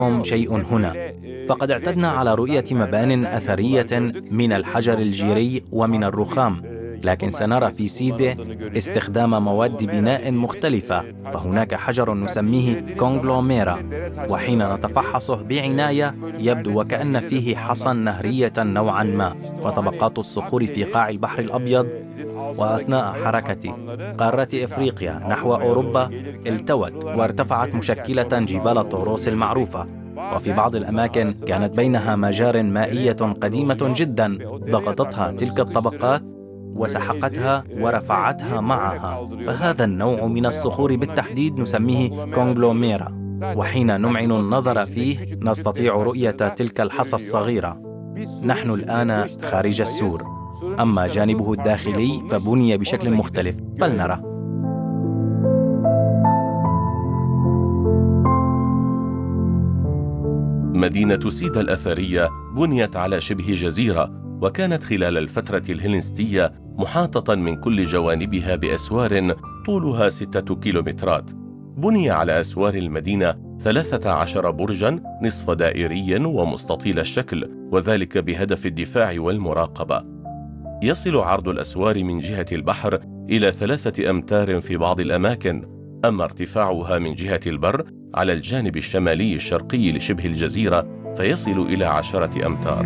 شيء هنا، فقد اعتدنا على رؤية مبان أثرية من الحجر الجيري ومن الرخام، لكن سنرى في سيدي استخدام مواد بناء مختلفة. فهناك حجر نسميه كونغلوميرا، وحين نتفحصه بعناية يبدو وكأن فيه حصى نهرية نوعا ما. وطبقات الصخور في قاع البحر الأبيض وأثناء حركة قارة إفريقيا نحو أوروبا التوت وارتفعت مشكلة جبال طوروس المعروفة، وفي بعض الأماكن كانت بينها مجار مائية قديمة جدا ضغطتها تلك الطبقات وسحقتها ورفعتها معها. فهذا النوع من الصخور بالتحديد نسميه كونغلوميرا، وحين نمعن النظر فيه نستطيع رؤية تلك الحصى الصغيرة. نحن الآن خارج السور، أما جانبه الداخلي فبني بشكل مختلف، فلنرى. مدينة سيدا الأثرية بنيت على شبه جزيرة، وكانت خلال الفترة الهلينستية محاطة من كل جوانبها بأسوار طولها 6 كيلومترات. بني على أسوار المدينة 13 برجاً نصف دائري ومستطيل الشكل، وذلك بهدف الدفاع والمراقبة. يصل عرض الأسوار من جهة البحر إلى 3 أمتار في بعض الأماكن، أما ارتفاعها من جهة البر على الجانب الشمالي الشرقي لشبه الجزيرة فيصل إلى 10 أمتار.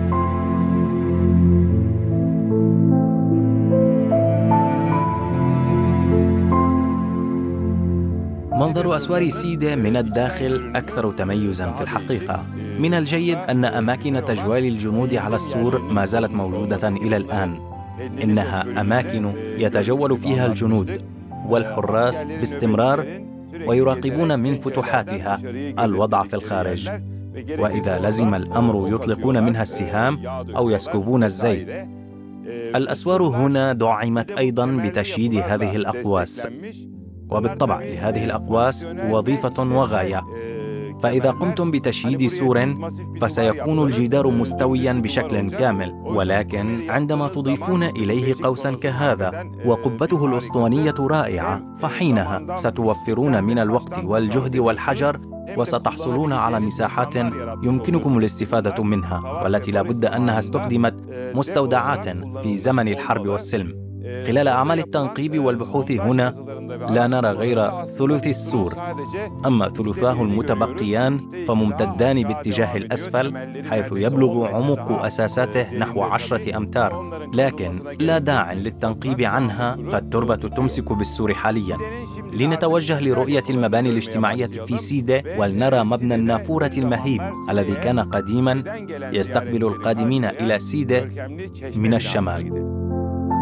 منظر أسوار سيدة من الداخل أكثر تميزاً في الحقيقة. من الجيد أن أماكن تجوال الجنود على السور ما زالت موجودة إلى الآن. إنها أماكن يتجول فيها الجنود والحراس باستمرار ويراقبون من فتحاتها الوضع في الخارج، وإذا لزم الأمر يطلقون منها السهام أو يسكبون الزيت. الأسوار هنا دعمت أيضاً بتشييد هذه الأقواس، وبالطبع لهذه الأقواس وظيفة وغاية. فإذا قمتم بتشييد سور فسيكون الجدار مستويا بشكل كامل، ولكن عندما تضيفون إليه قوسا كهذا وقبته الأسطوانية رائعة فحينها ستوفرون من الوقت والجهد والحجر، وستحصلون على مساحات يمكنكم الاستفادة منها، والتي لا بد أنها استخدمت مستودعات في زمن الحرب والسلم. خلال أعمال التنقيب والبحوث هنا لا نرى غير ثلث السور، أما ثلثاه المتبقيان فممتدان باتجاه الأسفل، حيث يبلغ عمق أساساته نحو 10 أمتار، لكن لا داعي للتنقيب عنها فالتربة تمسك بالسور حاليا. لنتوجه لرؤية المباني الاجتماعية في سيدة، ولنرى مبنى النافورة المهيب الذي كان قديما يستقبل القادمين إلى سيدة من الشمال.